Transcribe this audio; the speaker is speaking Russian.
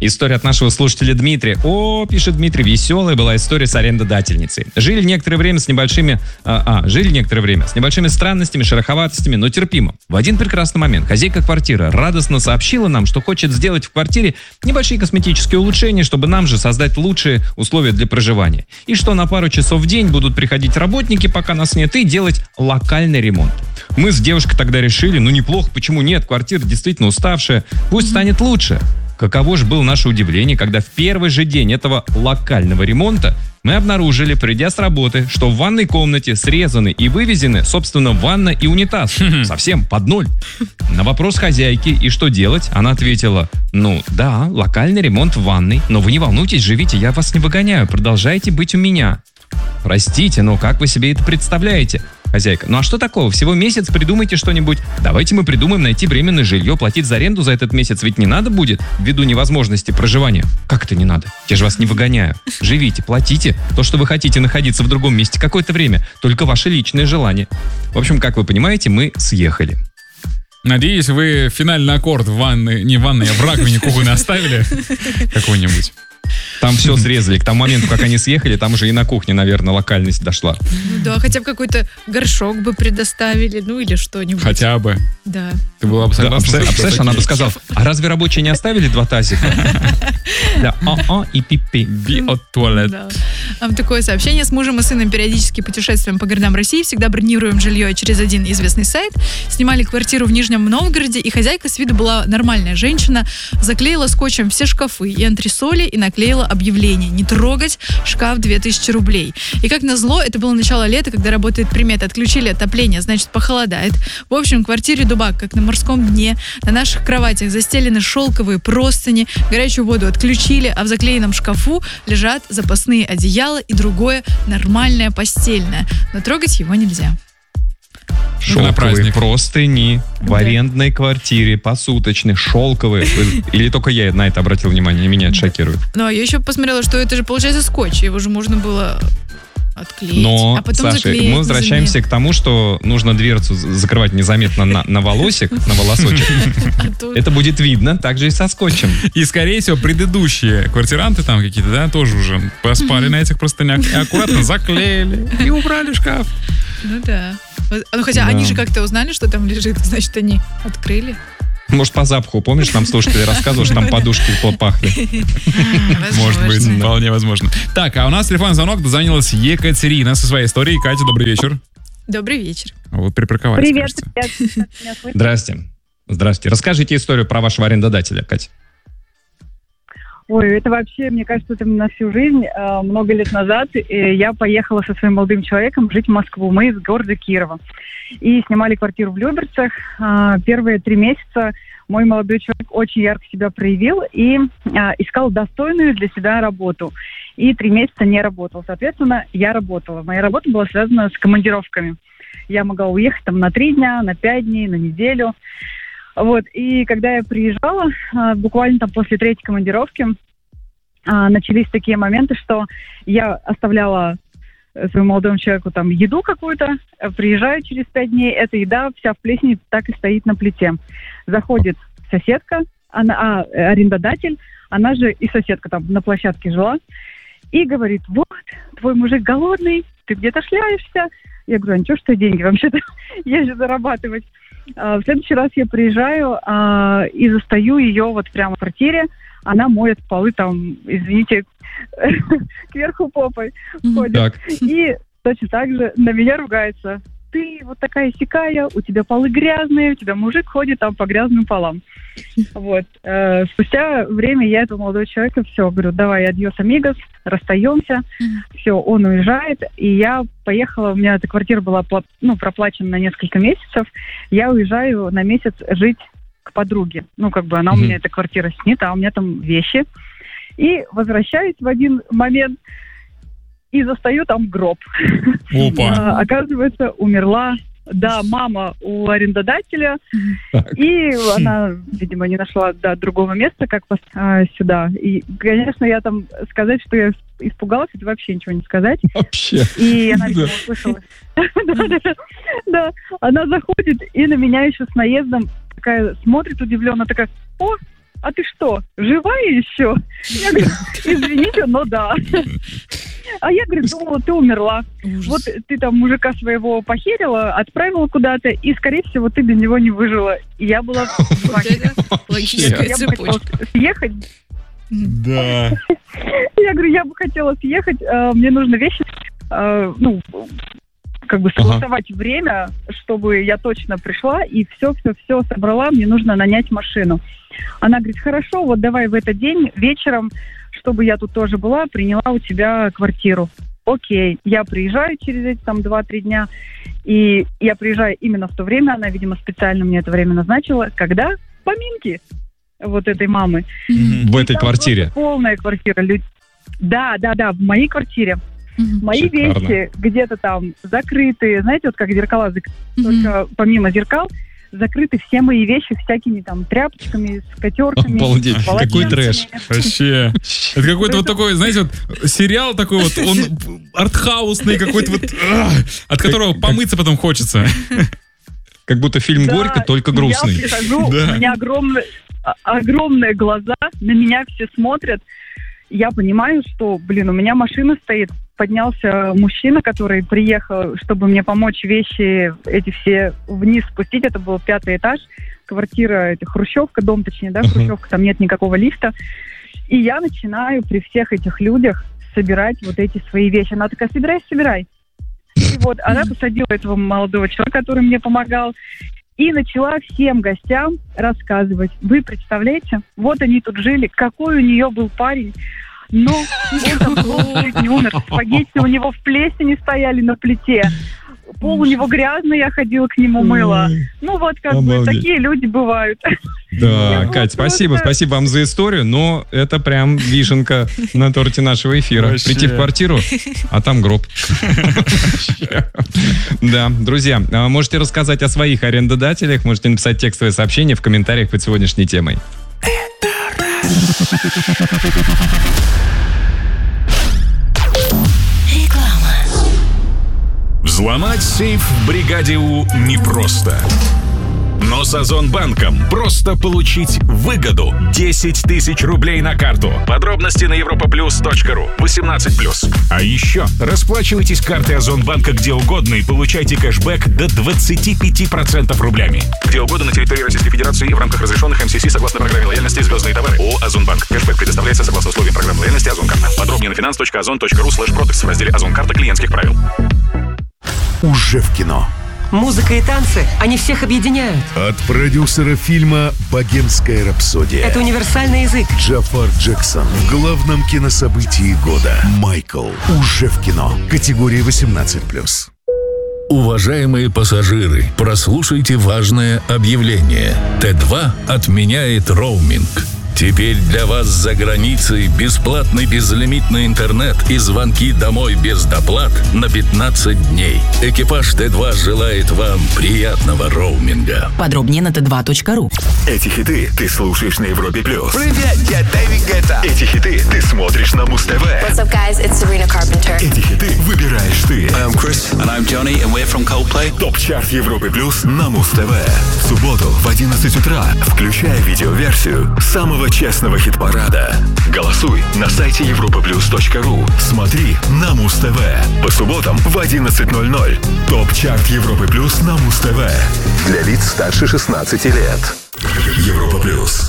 История от нашего слушателя Дмитрия. Пишет Дмитрий, веселая была история с арендодательницей. Жили некоторое время с небольшими странностями, шероховатостями, но терпимо. В один прекрасный момент хозяйка квартиры радостно сообщила нам, что хочет сделать в квартире небольшие косметические улучшения, чтобы нам же создать лучшие условия для проживания. И что на пару часов в день будут приходить работники, пока нас нет, и делать локальный ремонт. Мы с девушкой тогда решили, неплохо, почему нет, квартира действительно уставшая, пусть станет лучше. Каково же было наше удивление, когда в первый же день этого локального ремонта мы обнаружили, придя с работы, что в ванной комнате срезаны и вывезены, собственно, ванна и унитаз. Совсем под ноль. На вопрос хозяйки, и что делать, она ответила, да, локальный ремонт в ванной, но вы не волнуйтесь, живите, я вас не выгоняю, продолжайте быть у меня. Простите, но как вы себе это представляете? Хозяйка, а что такого? Всего месяц, придумайте что-нибудь. Давайте мы придумаем найти временное жилье, платить за аренду за этот месяц ведь не надо будет, ввиду невозможности проживания. Как это не надо? Я же вас не выгоняю. Живите, платите. То, что вы хотите находиться в другом месте какое-то время, только ваше личное желание. В общем, как вы понимаете, мы съехали. Надеюсь, вы финальный аккорд в раковине кухонной оставили какой-нибудь. Там все срезали. К тому моменту, как они съехали, там уже и на кухне, наверное, локальность дошла. Да, хотя бы какой-то горшок бы предоставили, или что-нибудь. Хотя бы. Да. Ты была бы согласна? Представляешь, она бы сказала, а разве рабочие не оставили 2 тазика? Да, и пипи. Биотуалет. Такое сообщение. С мужем и сыном периодически путешествуем по городам России, всегда бронируем жилье через один известный сайт. Снимали квартиру в Нижнем Новгороде, и хозяйка с виду была нормальная женщина, заклеила скотчем все шкафы и антресоли и наклеила объявление: не трогать, шкаф 2000 рублей. И как назло, это было начало лета, когда работает примета: отключили отопление, значит похолодает. В общем, в квартире дубак, как на морском дне. На наших кроватях застелены шелковые простыни, горячую воду отключили, а в заклеенном шкафу лежат запасные одеяла и другое нормальное постельное. Но трогать его нельзя. Шелковые простыни в арендной квартире, посуточные, шелковые. Или только я на это обратил внимание, и меня это шокирует. Ну, а я еще посмотрела, что это же, получается, скотч. Его же можно было отклеить, но, а потом Саша, заклеить. мы возвращаемся к тому, что нужно дверцу закрывать незаметно на волосик, на волосочек. Это будет видно, так же и со скотчем. И, скорее всего, предыдущие квартиранты там какие-то, да, тоже уже поспали на этих простынях и аккуратно заклеили и убрали шкаф. Ну да. Ну хотя они же как-то узнали, что там лежит, значит, они открыли. Может, по запаху, помнишь, нам слушатели рассказывали, что там подушки пахли. Может быть, вполне возможно. Так, а у нас телефонный звонок, дозвонилась Екатерина со своей историей. Катя, добрый вечер. Добрый вечер. Вы припарковались, привет, кажется. Здрасте. Здравствуйте. Расскажите историю про вашего арендодателя, Катя. Ой, это вообще, мне кажется, это на всю жизнь. Много лет назад я поехала со своим молодым человеком жить в Москву. Мы из города Кирова. И снимали квартиру в Люберцах. Первые 3 месяца мой молодой человек очень ярко себя проявил и искал достойную для себя работу. И 3 месяца не работал. Соответственно, я работала. Моя работа была связана с командировками. Я могла уехать там на 3 дня, на 5 дней, на неделю. Вот, и когда я приезжала, буквально там после 3-й командировки, начались такие моменты, что я оставляла своему молодому человеку там еду какую-то, приезжаю через 5 дней, эта еда вся в плесени так и стоит на плите. Заходит соседка, арендодатель, она же и соседка там на площадке жила, и говорит: вот, твой мужик голодный, ты где-то шляешься. Я говорю: а ничего, что деньги, вообще-то езжу зарабатывать. В следующий раз я приезжаю и застаю ее вот прямо в квартире. Она моет полы там, извините, кверху попой ходит. И точно так же на меня ругается: ты вот такая сякая, у тебя полы грязные, у тебя мужик ходит там по грязным полам. Вот. Спустя время я этому молодого человека все говорю: давай, адьос, амигос, расстаемся. Все, он уезжает, и я поехала, у меня эта квартира была проплачена на несколько месяцев. Я уезжаю на месяц жить к подруге. Ну, как бы она у меня, эта квартира снята, а у меня там вещи. И возвращаюсь в один момент и застаю там гроб. Опа. Оказывается, умерла, да, мама у арендодателя. И она, видимо, не нашла другого места, как сюда. И, конечно, я там сказать, что я испугалась, это вообще ничего не сказать. Вообще. И она, видимо, услышала. Да, она заходит и на меня еще с наездом такая смотрит удивленно, такая: о, а ты что, живая еще? Я говорю, извините, но да. А я, говорю, думала, ты умерла. Ужас. Вот ты там мужика своего похерила, отправила куда-то, и, скорее всего, ты без него не выжила. И я была в Вот это логическая Я бы хотела цепочка. съехать. Да. Я говорю, я бы хотела съехать, мне нужно вещи, согласовать время, чтобы я точно пришла и все собрала, мне нужно нанять машину. Она говорит, хорошо, вот давай в этот день вечером, чтобы я тут тоже была, приняла у тебя квартиру. Окей, я приезжаю через эти 2-3 дня, и я приезжаю именно в то время, она, видимо, специально мне это время назначила, когда поминки вот этой мамы. В этой Там квартире. просто полная квартира. Да, в моей квартире. Мои Шикарно. вещи где-то там закрыты, знаете, вот как зеркала закрыты, только помимо зеркал закрыты все мои вещи всякими там тряпочками, скатерками. Обалдеть, какой трэш. Вообще. Это какой-то вот такой, знаете, вот сериал такой вот, он артхаусный какой-то вот, от которого помыться потом хочется. Как будто фильм «Горько», только грустный. Я прихожу, Да. у меня огромные глаза, на меня все смотрят. Я понимаю, что, у меня машина стоит. Поднялся мужчина, который приехал, чтобы мне помочь вещи эти все вниз спустить. Это был 5-й этаж. Квартира, это хрущевка, дом точнее, да, хрущевка, там нет никакого лифта. И я начинаю при всех этих людях собирать вот эти свои вещи. Она такая, собирай. И вот она посадила этого молодого человека, который мне помогал, и начала всем гостям рассказывать. Вы представляете, вот они тут жили, какой у нее был парень, но он там чуть не умер. Спагетти у него в плесени стояли на плите. Пол у него грязный, я ходила к нему мыла. Ну вот как бы Обалдеть. такие люди бывают. Да, Я Кать, просто- спасибо вам за историю, но это прям вишенка на торте нашего эфира. Вообще. Прийти в квартиру, а там гроб. Да, друзья, можете рассказать о своих арендодателях, можете написать текстовое сообщение в комментариях под сегодняшней темой. Взломать сейф в бригаде У непросто. Но с Озонбанком просто получить выгоду. 10 тысяч рублей на карту. Подробности на europaplus.ru. 18+. А еще расплачивайтесь картой Озонбанка где угодно и получайте кэшбэк до 25% рублями. Где угодно на территории Российской Федерации в рамках разрешенных МСС согласно программе лояльности «Звездные товары». ООО «Озонбанк». Кэшбэк предоставляется согласно условиям программы лояльности «Озонкарта». Подробнее на finance.ozon.ru/products в разделе «Озонкарта. Клиентских правил». Уже в кино. Музыка и танцы, они всех объединяют. От продюсера фильма «Богемская рапсодия» Это универсальный язык. Джафар Джексон в главном кинособытии года. Майкл. Уже в кино. Категория 18+. Уважаемые пассажиры, прослушайте важное объявление. Т2 отменяет роуминг. Теперь для вас за границей бесплатный безлимитный интернет и звонки домой без доплат на 15 дней. Экипаж Т2 желает вам приятного роуминга. Подробнее на t2.ru. Эти хиты ты слушаешь на Европе+. Привет, я Дэвид Гетта. Эти хиты ты смотришь на Муз-ТВ. What's up, guys? It's Sabrina Carpenter. Эти хиты выбираешь ты. I'm Chris. And I'm Johnny, and we're from Coldplay. ТОП-чарт Европы Плюс на Муз-ТВ. В субботу в 11 утра включай видеоверсию самого честного хит-парада. Голосуй на сайте europaplus.ru. Смотри на Муз-ТВ. По субботам в 11:00. ТОП-чарт Европы Плюс на Муз-ТВ. Для лиц старше 16 лет. Европа Плюс.